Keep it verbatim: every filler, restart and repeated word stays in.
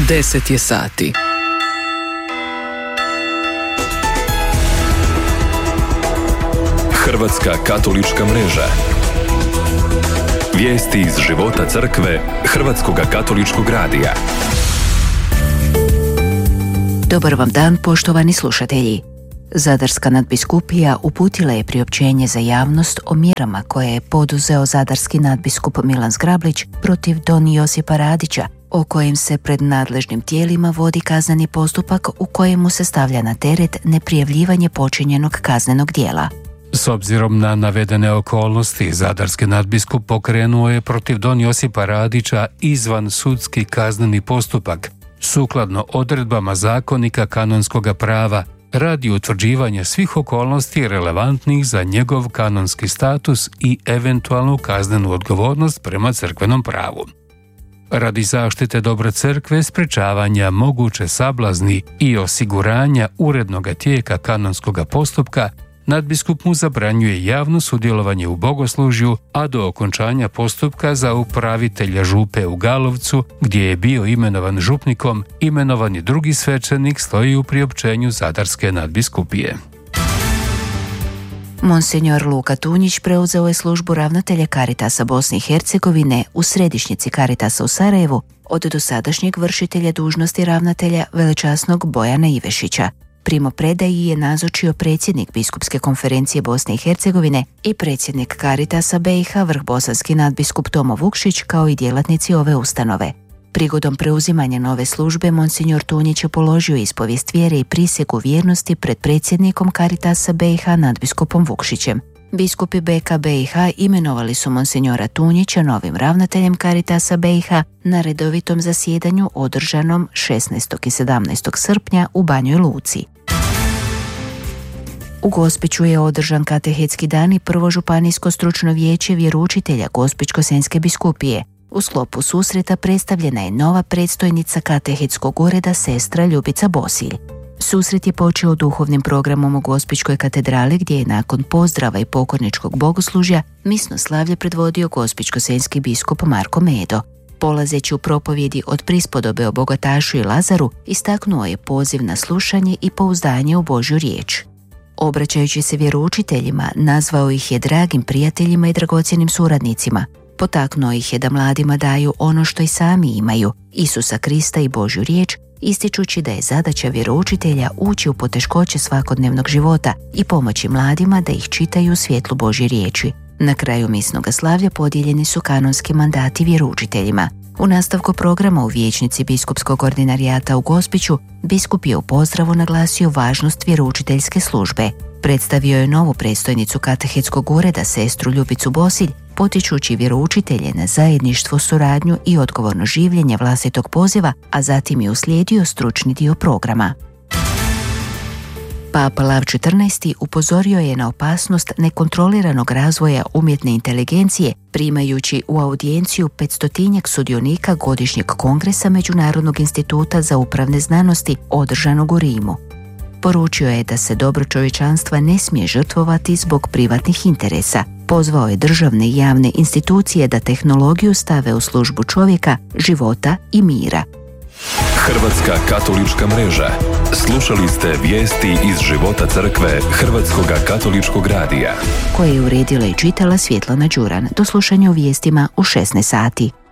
deset je sati. Hrvatska katolička mreža. Vijesti iz života crkve Hrvatskoga katoličkog radija. Dobar vam dan, poštovani slušatelji. Zadarska nadbiskupija uputila je priopćenje za javnost o mjerama koje je poduzeo zadarski nadbiskup Milan Zgrablić protiv don Josipa Radića, o kojem se pred nadležnim tijelima vodi kazneni postupak u kojemu se stavlja na teret neprijavljivanje počinjenog kaznenog djela. S obzirom na navedene okolnosti, zadarski nadbiskup pokrenuo je protiv don Josipa Radića izvan sudski kazneni postupak, sukladno odredbama zakonika kanonskoga prava, radi utvrđivanja svih okolnosti relevantnih za njegov kanonski status i eventualnu kaznenu odgovornost prema crkvenom pravu. Radi zaštite dobre crkve, sprečavanja moguće sablazni i osiguranja urednoga tijeka kanonskoga postupka, nadbiskup mu zabranjuje javno sudjelovanje u bogoslužju, a do okončanja postupka za upravitelja župe u Galovcu, gdje je bio imenovan župnikom, imenovani drugi svećenik stoji u priopćenju zadarske nadbiskupije. Monsinjor Luka Tunjić preuzeo je službu ravnatelja Caritasa Bosne i Hercegovine u središnjici Caritasa u Sarajevu od dosadašnjeg vršitelja dužnosti ravnatelja velečasnog Bojana Ivešića. Primopredaji je nazočio predsjednik Biskupske konferencije Bosne i Hercegovine i predsjednik Caritasa B i H vrhbosanski nadbiskup Tomo Vukšić kao i djelatnici ove ustanove. Prigodom preuzimanja nove službe Monsinjor Tunjić je položio ispovijest vjere i prisegu vjernosti pred predsjednikom Caritasa B i H nadbiskupom Vukšićem. Biskupi B K B i H imenovali su Monsinjora Tunjića novim ravnateljem Caritasa B i H na redovitom zasjedanju održanom šesnaestog i sedamnaestog srpnja u Banjoj Luci. U Gospiću je održan katehetski dan i prvo županijsko stručno vijeće vjeroučitelja Gospićko-senjske biskupije. U sklopu susreta predstavljena je nova predstojnica katehetskog ureda sestra Ljubica Bosilj. Susret je počeo duhovnim programom u Gospićkoj katedrali gdje je nakon pozdrava i pokorničkog bogoslužja misno slavlje predvodio Gospićko-senjski biskup Marko Medo. Polazeći u propovjedi od prispodobe o bogatašu i Lazaru, istaknuo je poziv na slušanje i pouzdanje u Božju riječ. Obraćajući se vjeroučiteljima, nazvao ih je dragim prijateljima i dragocjenim suradnicima. Potaknuo ih je da mladima daju ono što i sami imaju, Isusa Krista i Božju riječ, ističući da je zadaća vjeroučitelja ući u poteškoće svakodnevnog života i pomoći mladima da ih čitaju u svjetlu Božje riječi. Na kraju misnoga slavlja podijeljeni su kanonski mandati vjeroučiteljima. U nastavku programa u vijećnici biskupskog ordinarijata u Gospiću, biskup je u pozdravu naglasio važnost vjeroučiteljske službe. Predstavio je novu predstojnicu katehetskog ureda sestru Ljubicu Bosilj, potičući vjeroučitelje na zajedništvo, suradnju i odgovorno življenje vlastitog poziva, a zatim je uslijedio stručni dio programa. Papa Lav četrnaesti upozorio je na opasnost nekontroliranog razvoja umjetne inteligencije, primajući u audijenciju petstotinjak sudionika godišnjeg kongresa Međunarodnog instituta za upravne znanosti održanog u Rimu. Poručio je da se dobro čovječanstva ne smije žrtvovati zbog privatnih interesa. Pozvao je državne i javne institucije da tehnologiju stave u službu čovjeka, života i mira. Hrvatska katolička mreža. Slušali ste vijesti iz života crkve Hrvatskoga katoličkog radija, koje je uredila i čitala Svjetlana Đuran. Do slušanja u vijestima u šesnaest sati.